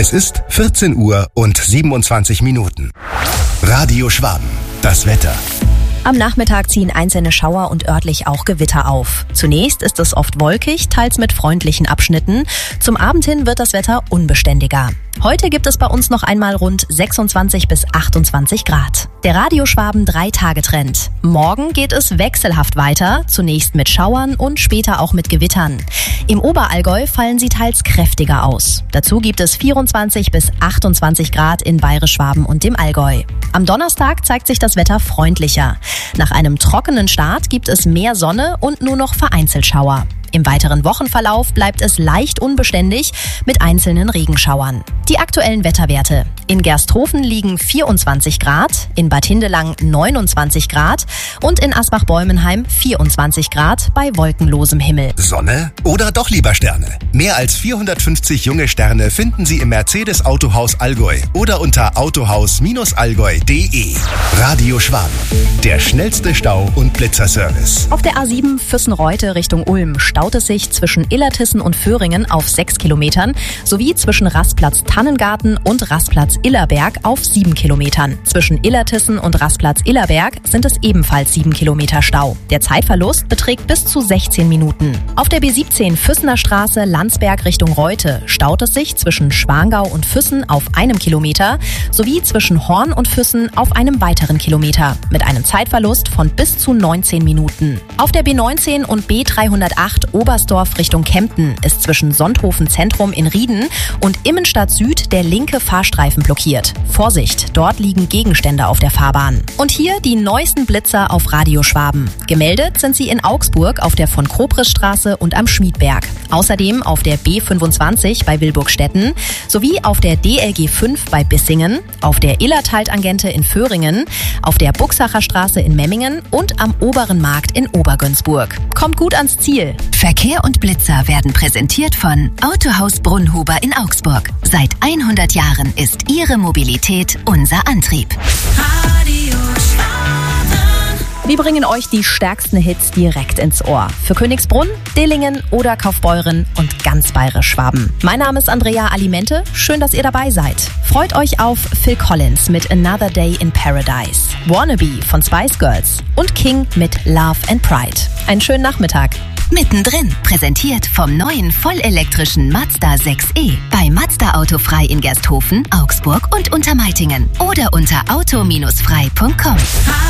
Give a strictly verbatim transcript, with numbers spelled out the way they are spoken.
Es ist vierzehn Uhr und siebenundzwanzig Minuten. Radio Schwaben. Das Wetter. Am Nachmittag ziehen einzelne Schauer und örtlich auch Gewitter auf. Zunächst ist es oft wolkig, teils mit freundlichen Abschnitten. Zum Abend hin wird das Wetter unbeständiger. Heute gibt es bei uns noch einmal rund sechsundzwanzig bis achtundzwanzig Grad. Der Radio Schwaben drei-Tage-Trend. Morgen geht es wechselhaft weiter, zunächst mit Schauern und später auch mit Gewittern. Im Oberallgäu fallen sie teils kräftiger aus. Dazu gibt es vierundzwanzig bis achtundzwanzig Grad in Bayerisch-Schwaben und dem Allgäu. Am Donnerstag zeigt sich das Wetter freundlicher. Nach einem trockenen Start gibt es mehr Sonne und nur noch vereinzelt Schauer. Im weiteren Wochenverlauf bleibt es leicht unbeständig mit einzelnen Regenschauern. Die aktuellen Wetterwerte. In Gersthofen liegen vierundzwanzig Grad, in Bad Hindelang neunundzwanzig Grad und in Asbach-Bäumenheim vierundzwanzig Grad bei wolkenlosem Himmel. Sonne oder doch lieber Sterne? Mehr als vierhundertfünfzig junge Sterne finden Sie im Mercedes Autohaus Allgäu oder unter autohaus allgäu punkt de. Radio Schwaben. Der schnellste Stau- und Blitzerservice. Auf der A sieben Füssen-Reute Richtung Ulm staut es sich zwischen Illertissen und Föhringen auf sechs Kilometern sowie zwischen Rastplatz Tannengarten und Rastplatz Illerberg auf sieben Kilometern. Zwischen Illertissen und Rastplatz Illerberg sind es ebenfalls sieben Kilometer Stau. Der Zeitverlust beträgt bis zu sechzehn Minuten. Auf der B siebzehn Füssener Straße Landsberg Richtung Reute staut es sich zwischen Schwangau und Füssen auf einem Kilometer sowie zwischen Horn und Füssen auf einem weiteren Kilometer mit einem Zeitverlust von bis zu neunzehn Minuten. Auf der B neunzehn und B dreihundertacht Oberstdorf Richtung Kempten ist zwischen Sonthofen Zentrum in Rieden und Immenstadt Süd der linke Fahrstreifen blockiert. Vorsicht, dort liegen Gegenstände auf der Fahrbahn. Und hier die neuesten Blitzer auf Radio Schwaben. Gemeldet sind sie in Augsburg auf der von Kobrisstraße und am Schmiedberg. Außerdem auf der B fünfundzwanzig bei Wilburgstetten sowie auf der D L G fünf bei Bissingen, auf der Illertal-Tangente in Föhringen, auf der Buxacher Straße in Memmingen und am Oberen Markt in Obergönsburg. Kommt gut ans Ziel. Verkehr und Blitzer werden präsentiert von Autohaus Brunnhuber in Augsburg. Seit hundert Jahren ist Ihre Mobilität unser Antrieb. Radio Schwaben. Wir bringen euch die stärksten Hits direkt ins Ohr. Für Königsbrunn, Dillingen oder Kaufbeuren und ganz Bayerisch-Schwaben. Mein Name ist Andrea Alimente. Schön, dass ihr dabei seid. Freut euch auf Phil Collins mit Another Day in Paradise, Wannabe von Spice Girls und King mit Love and Pride. Einen schönen Nachmittag. Mittendrin, präsentiert vom neuen vollelektrischen Mazda sechs e. Bei Mazda Autofrei in Gersthofen, Augsburg und Untermeitingen. Oder unter auto Bindestrich frei punkt com.